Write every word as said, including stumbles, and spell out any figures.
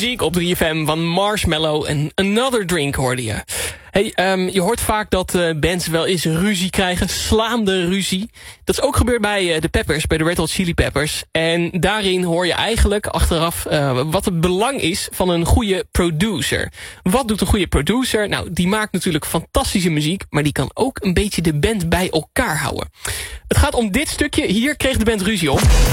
muziek op drie F M van Marshmello en Another Drink hoorde je. Hey, um, je hoort vaak dat uh, bands wel eens ruzie krijgen, slaande ruzie. Dat is ook gebeurd bij uh, de Peppers, bij de Red Hot Chili Peppers. En daarin hoor je eigenlijk achteraf uh, wat het belang is van een goede producer. Wat doet een goede producer? Nou, die maakt natuurlijk fantastische muziek, maar die kan ook een beetje de band bij elkaar houden. Het gaat om dit stukje. Hier kreeg de band ruzie op.